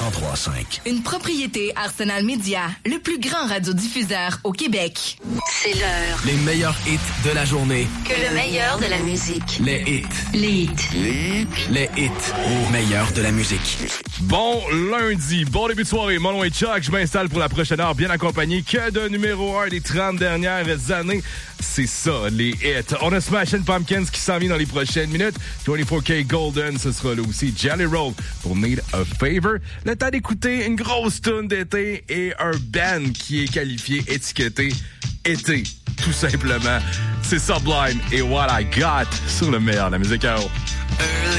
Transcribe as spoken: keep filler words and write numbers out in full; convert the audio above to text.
cent trois cinq. Une propriété Arsenal Media, le plus grand radiodiffuseur au Québec. C'est l'heure. Les meilleurs hits de la journée. Que le meilleur de la musique. Les hits. Les hits. Les hits. Les hits. Au meilleur de la musique. Bon lundi, bon début de soirée. Mon nom est Chuck. Je m'installe pour la prochaine heure, bien accompagné que de numéro un des trente dernières années. C'est ça, les hits. On a Smashing Pumpkins qui s'en vient dans les prochaines minutes. vingt-quatre K Golden, ce sera là aussi. Jelly Roll pour Need a Favor. Le temps d'écouter une grosse tune d'été et un band qui est qualifié, étiqueté été, tout simplement. C'est Sublime et What I Got sur le meilleur de la musique à eau.